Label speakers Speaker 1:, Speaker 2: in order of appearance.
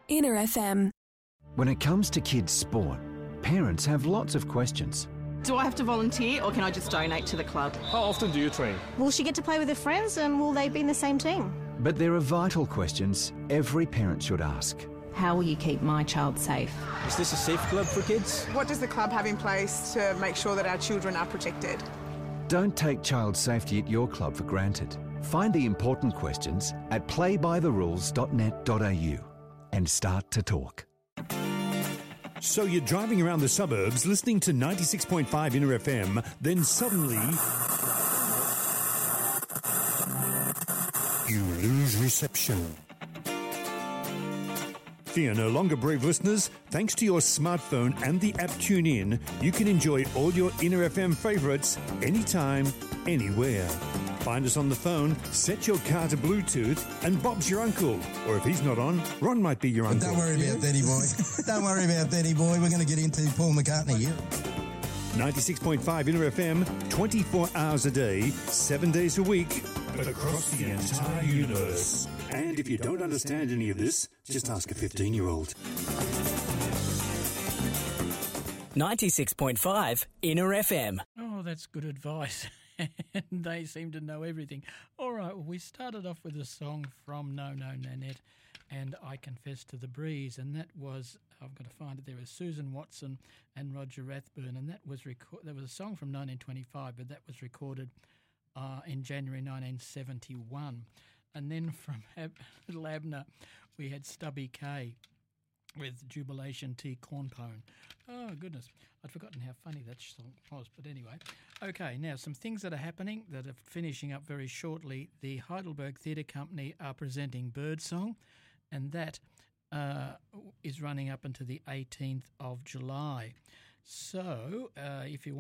Speaker 1: Inner FM.
Speaker 2: When it comes to kids' sport, parents have lots of questions.
Speaker 3: Do I have to volunteer or can I just donate to the club?
Speaker 4: How often do you train?
Speaker 5: Will she get to play with her friends and will they be in the same team?
Speaker 2: But there are vital questions every parent should ask.
Speaker 6: How will you keep my child safe?
Speaker 4: Is this a safe club for kids?
Speaker 7: What does the club have in place to make sure that our children are protected?
Speaker 2: Don't take child safety at your club for granted. Find the important questions at playbytherules.net.au and start to talk.
Speaker 8: So you're driving around the suburbs listening to 96.5 Inner FM, then suddenly you lose reception. Fear no longer, brave listeners. Thanks to your smartphone and the app TuneIn, you can enjoy all your Inner FM favourites anytime, anywhere. Find us on the phone, set your car to Bluetooth, and Bob's your uncle. Or if he's not on, Ron might be your uncle.
Speaker 9: Don't worry about that, boy. Don't worry about that, boy. We're going to get into Paul McCartney here.
Speaker 8: 96.5 Inner FM, 24 hours a day, 7 days a week, but across the entire universe. And if you don't understand any of this, just ask a 15-year-old.
Speaker 10: 96.5 Inner FM.
Speaker 11: Oh, that's good advice. They seem to know everything. All right, well, we started off with a song from No No Nanette and I Confess to the Breeze, and that was, I've got to find it, there was Susan Watson and Roger Rathburn, and that was that was a song from 1925, but that was recorded in January 1971. And then from Little Abner, we had Stubby K with Jubilation Tea Cornpone. Oh, goodness. I'd forgotten how funny that song was, but anyway. Okay, now some things that are happening that are finishing up very shortly. The Heidelberg Theatre Company are presenting Birdsong, and that is running up until the 18th of July. So if you